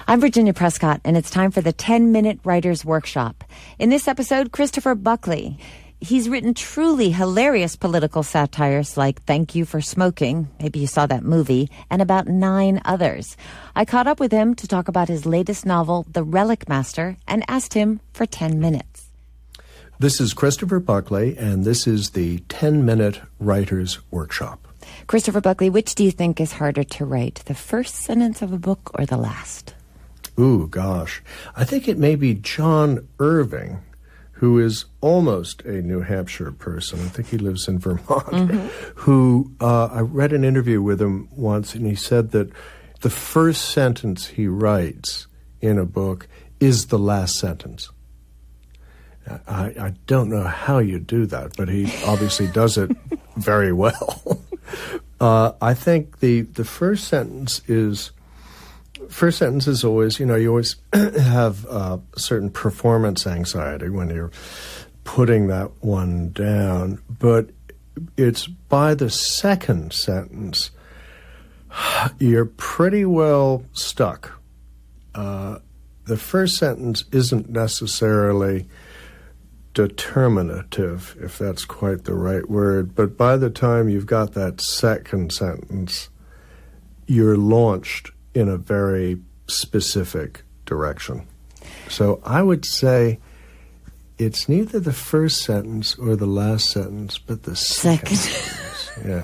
I'm Virginia Prescott, and it's time for the 10-Minute Writer's Workshop. In this episode, Christopher Buckley. He's written truly hilarious political satires like Thank You for Smoking, maybe you saw that movie, and about 9 others. I caught up with him to talk about his latest novel, The Relic Master, and asked him for 10 minutes. This is Christopher Buckley, and this is the 10-Minute Writer's Workshop. Christopher Buckley, which do you think is harder to write, the first sentence of a book or the last? Ooh, gosh. I think it may be John Irving, who is almost a New Hampshire person. I think he lives in Vermont, who I read an interview with him once, and he said that the first sentence he writes in a book is the last sentence. I don't know how you do that, but he obviously does it very well. I think the first sentence is always, you always have a certain performance anxiety when you're putting that one down. But it's by the second sentence, you're pretty well stuck. The first sentence isn't necessarily determinative, if that's quite the right word, but by the time you've got that second sentence, you're launched in a very specific direction. So I would say it's neither the first sentence or the last sentence, but the second sentence. Yeah.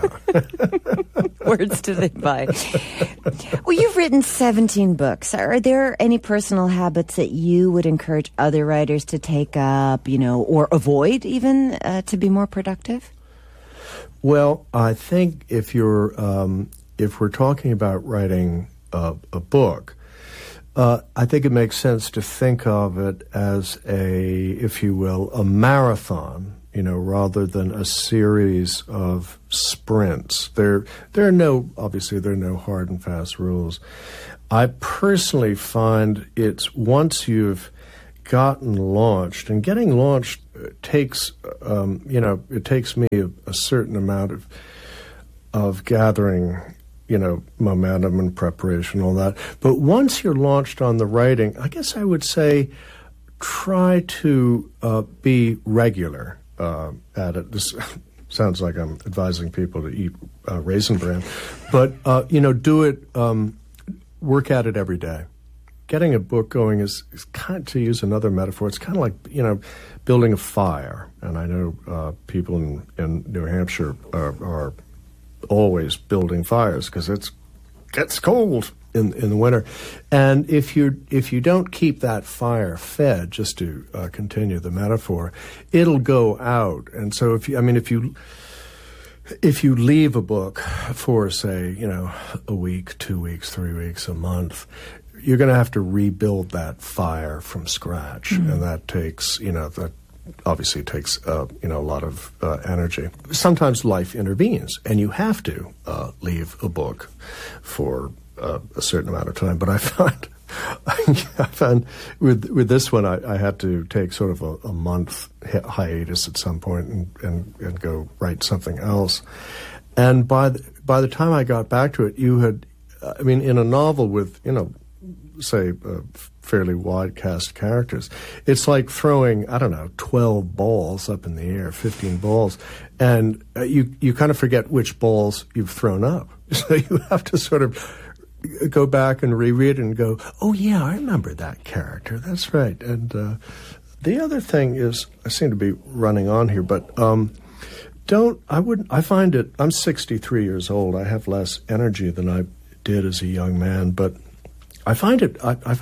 Words to live by. Well, you've written 17 books. Are there any personal habits that you would encourage other writers to take up, or avoid even to be more productive? Well, I think if we're talking about writing a book, I think it makes sense to think of it as if you will, a marathon, rather than a series of sprints. There are no hard and fast rules. I personally find it's once you've gotten launched, and getting launched takes, it takes me a certain amount of gathering, momentum and preparation, all that. But once you're launched on the writing, I guess I would say try to be regular at it. This sounds like I'm advising people to eat Raisin Bran, but do it. Work at it every day. Getting a book going is kind of, to use another metaphor, it's kind of like building a fire. And I know people in New Hampshire are always building fires because it gets cold in the winter. And if you don't keep that fire fed, just to continue the metaphor, it'll go out. And so if you leave a book for, say, a week, 2 weeks, 3 weeks, a month, you're going to have to rebuild that fire from scratch. Mm-hmm. And that takes, that obviously takes, a lot of energy. Sometimes life intervenes, and you have to leave a book for a certain amount of time. But I found with this one, I had to take sort of a month hiatus at some point and go write something else. And by the time I got back to it, in a novel with, say, fairly wide cast characters, it's like throwing, 12 balls up in the air, 15 balls, and you kind of forget which balls you've thrown up. So you have to sort of go back and reread it and go, oh yeah, I remember that character, that's right. And the other thing is, I seem to be running on here, but I find it, I'm 63 years old, I have less energy than I did as a young man, but I find it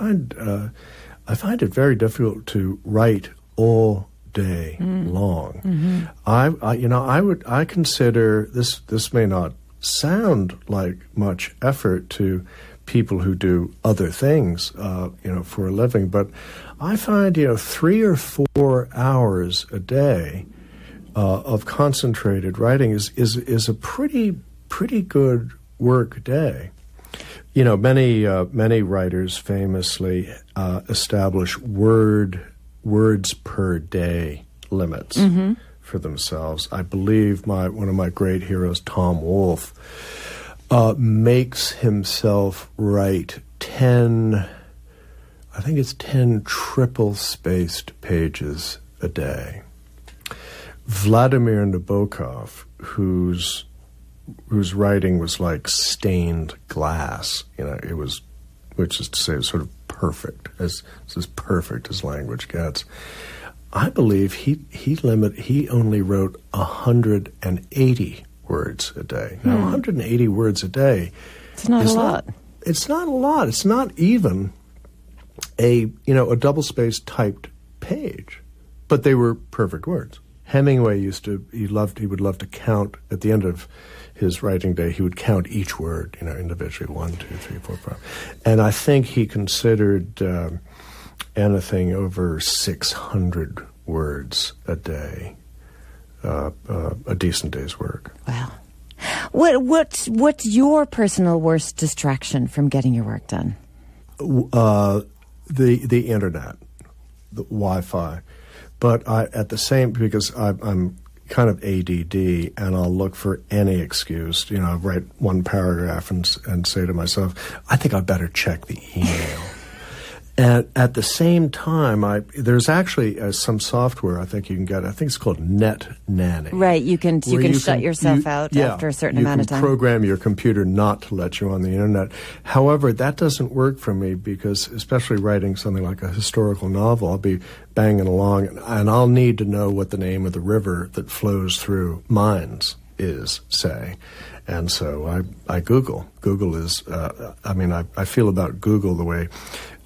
very difficult to write all day long. Mm-hmm. I consider this may not sound like much effort to people who do other things, for a living, but I find 3 or 4 hours a day of concentrated writing is a pretty good work day. Many writers famously establish words per day limits for themselves. I believe one of my great heroes, Tom Wolfe, makes himself write 10 I think it's 10 triple-spaced pages a day. Vladimir Nabokov, whose writing was like stained glass, it was, which is to say, it was sort of perfect, it's as perfect as language gets. I believe he only wrote 180 words a day. Now, 180 words a day. It's not a lot. It's not a lot. It's not even a double-spaced typed page, but they were perfect words. Hemingway he would love to count at the end of his writing day. He would count each word, individually, 1, 2, 3, 4, 5. And I think he considered anything over 600 words a day a decent day's work. Wow. What's your personal worst distraction from getting your work done? The internet, the Wi-Fi. But because I'm kind of ADD, and I'll look for any excuse. I'll write one paragraph and say to myself, I think I'd better check the email. And at the same time, there's actually some software I think you can get. I think it's called Net Nanny. Right, you can shut yourself out after a certain amount of time. You can program your computer not to let you on the internet. However, that doesn't work for me because, especially writing something like a historical novel, I'll be banging along and I'll need to know what the name of the river that flows through mines is, say. And so I Google. Google is, I feel about Google the way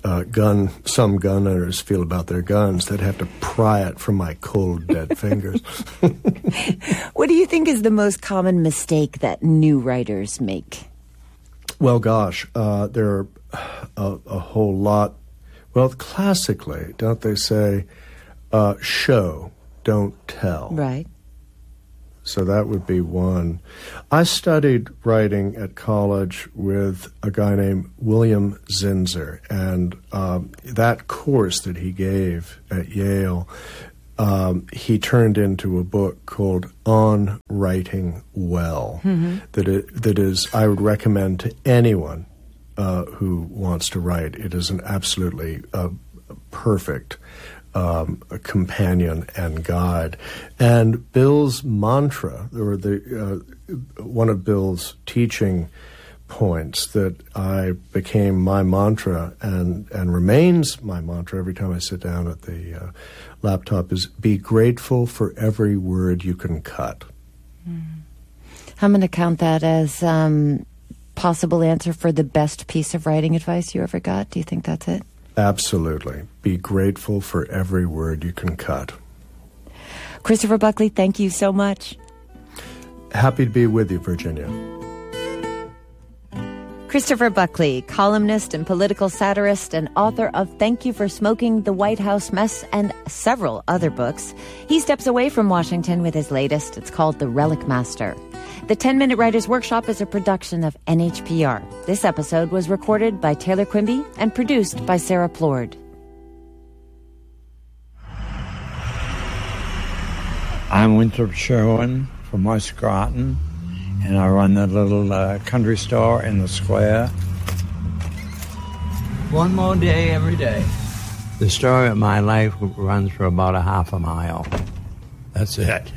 some gun owners feel about their guns. They'd have to pry it from my cold, dead fingers. What do you think is the most common mistake that new writers make? Well, gosh, there are a whole lot. Well, classically, don't they say, show, don't tell? Right. So that would be one. I studied writing at college with a guy named William Zinsser, and that course that he gave at Yale, he turned into a book called On Writing Well, that is, I would recommend to anyone who wants to write. It is an absolutely perfect a companion and guide. And Bill's mantra, or one of Bill's teaching points that became my mantra and remains my mantra every time I sit down at the laptop is be grateful for every word you can cut. I'm going to count that as possible answer for the best piece of writing advice you ever got. Do you think that's it? Absolutely. Be grateful for every word you can cut. Christopher Buckley, thank you so much. Happy to be with you, Virginia. Christopher Buckley, columnist and political satirist and author of Thank You for Smoking, The White House Mess, and several other books. He steps away from Washington with his latest. It's called The Relic Master. The 10-Minute Writers Workshop is a production of NHPR. This episode was recorded by Taylor Quimby and produced by Sarah Plord. I'm Winthrop Sherwin from West Groton, and I run the little country store in the square. One more day every day. The story of my life runs for about a half a mile. That's it.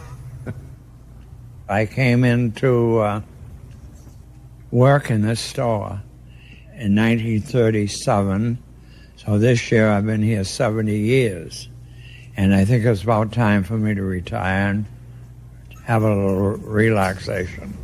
I came into work in this store in 1937, so this year I've been here 70 years. And I think it's about time for me to retire and have a little relaxation.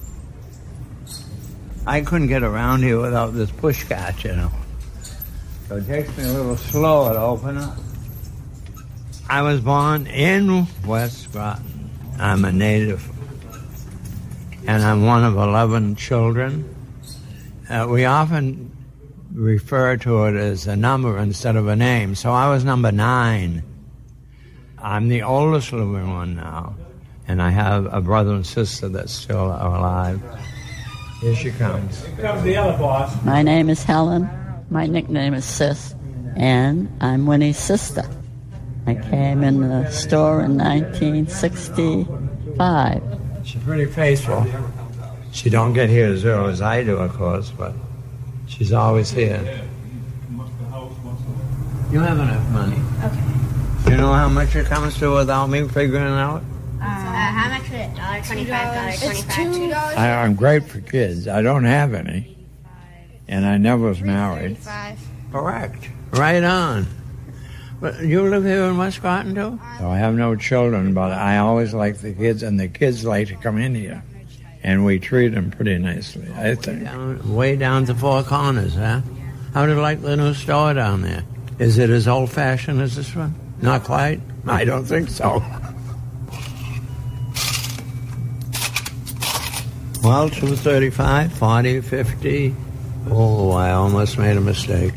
I couldn't get around here without this pushcart, So it takes me a little slower to open up. I was born in West Groton. I'm a native. And I'm one of 11 children. We often refer to it as a number instead of a name, so I was number 9. I'm the oldest living one now, and I have a brother and sister that still are alive. Here she comes. Here comes the other boss. My name is Helen. My nickname is Sis, and I'm Winnie's sister. I came in the store in 1965. She's pretty faithful. She don't get here as early as I do, of course, but she's always here. You have enough money. Okay. You know how much it comes to without me figuring it out? How much is it? $1.25, $2. I'm great for kids. I don't have any. And I never was married. Correct. Right on. But you live here in West Groton, too? So I have no children, but I always like the kids, and the kids like to come in here. And we treat them pretty nicely, I think. Way down to Four Corners, huh? How do you like the new store down there? Is it as old-fashioned as this one? Not quite? I don't think so. Well, 235, 40, 50. Oh, I almost made a mistake.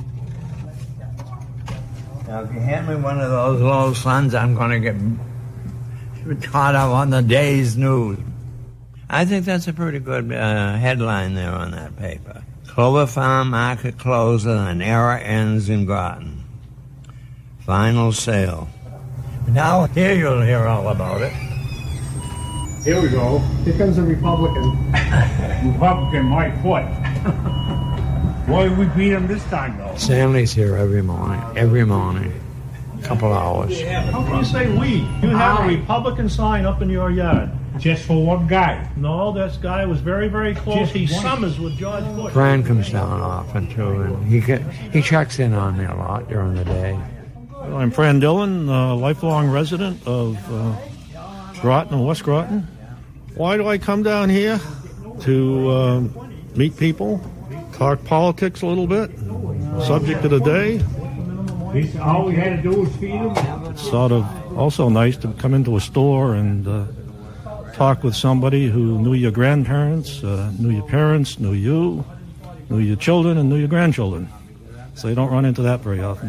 Now, if you hand me one of those low suns, I'm going to get caught up on the day's news. I think that's a pretty good headline there on that paper. Clover Farm market closes and era ends in Groton. Final sale. Now here you'll hear all about it. Here we go. Here comes a Republican. Republican Mike Foot. Boy, we beat him this time, though. Stanley's here every morning. Couple hours. How can you say we? You have a Republican sign up in your yard. Just for one guy? No, this guy was very, very close. He summers with George Bush. Fran comes down often, too, and he checks in on me a lot during the day. Well, I'm Fran Dillon, a lifelong resident of Groton and West Groton. Why do I come down here? To meet people, talk politics a little bit, subject of the day. All we had to do was feed him. It's sort of also nice to come into a store and talk with somebody who knew your grandparents, knew your parents, knew you, knew your children, and knew your grandchildren. So you don't run into that very often.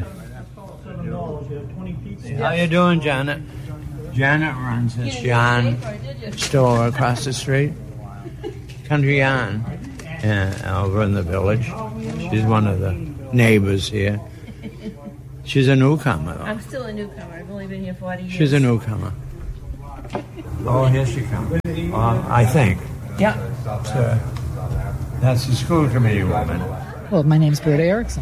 How you doing, Janet? Janet runs this yarn store across the street. Country Yarn over in the village. She's one of the neighbors here. She's a newcomer, though. I'm still a newcomer. I've only been here 40 years. She's a newcomer. Oh, here she comes. I think. Yeah. That's the school committee woman. Well, my name's Berta Erickson.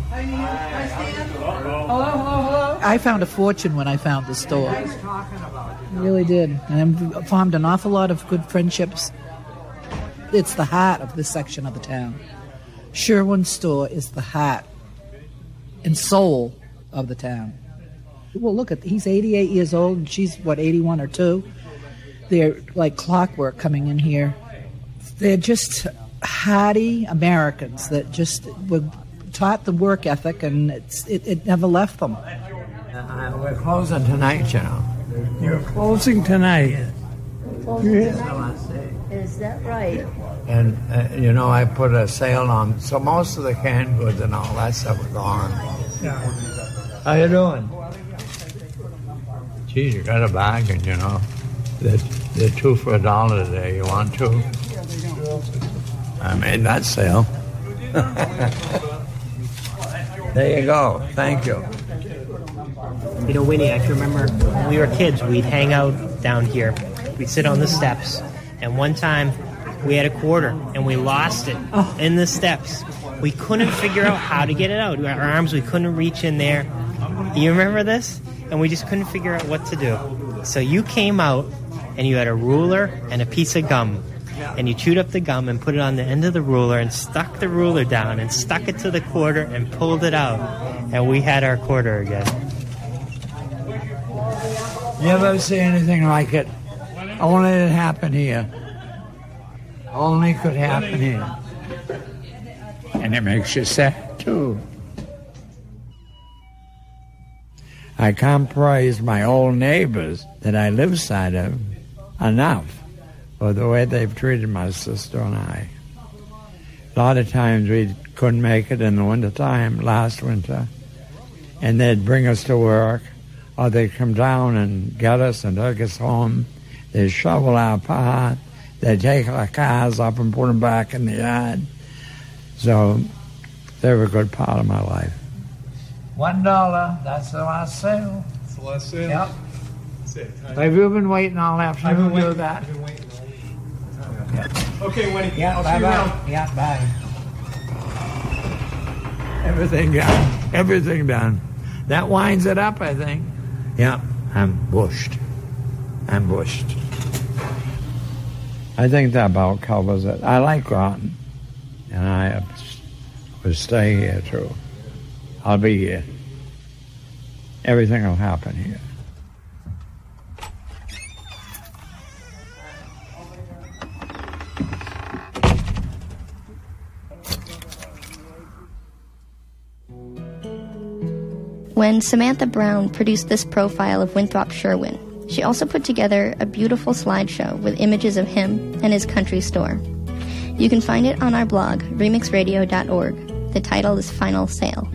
Hello. I found a fortune when I found the store. I really did. And I've formed an awful lot of good friendships. It's the heart of this section of the town. Sherwin's store is the heart and soul of the town. Well, look, he's 88 years old, and she's, 81 or 2. They're like clockwork coming in here. They're just hardy Americans that just were taught the work ethic, and it never left them. We're closing tonight, you know. You're closing tonight. Is that right? And, I put a sale on, so most of the canned goods and all that stuff was gone. How you doing? Geez, you got a bargain, They're 2 for $1 today. You want 2? I made that sale. There you go. Thank you. Winnie, I can remember when we were kids, we'd hang out down here. We'd sit on the steps. And one time, we had a quarter, and we lost it in the steps. We couldn't figure out how to get it out. Our arms, we couldn't reach in there. You remember this? And we just couldn't figure out what to do. So you came out, and you had a ruler and a piece of gum. And you chewed up the gum and put it on the end of the ruler and stuck the ruler down and stuck it to the quarter and pulled it out. And we had our quarter again. You ever see anything like it? Only it happened here. Only could happen here. And it makes you sad, too. I can't praise my old neighbors that I live side of enough for the way they've treated my sister and I. A lot of times we couldn't make it in the wintertime, last winter, and they'd bring us to work, or they'd come down and get us and take us home. They'd shovel our pot. They'd take our cars up and put them back in the yard. So they were a good part of my life. $1, that's the last sale. That's the last sale? Yep. That's it. Have you been waiting all afternoon to do that? I've been waiting. Okay, Winnie. Yeah, I'll see you around. Yeah, bye. Everything done. That winds it up, I think. Yeah, I'm bushed. I think that about covers it. I like Groton, and I would stay here too. I'll be here. Everything will happen here. When Samantha Brown produced this profile of Winthrop Sherwin, she also put together a beautiful slideshow with images of him and his country store. You can find it on our blog, remixradio.org. The title is Final Sale.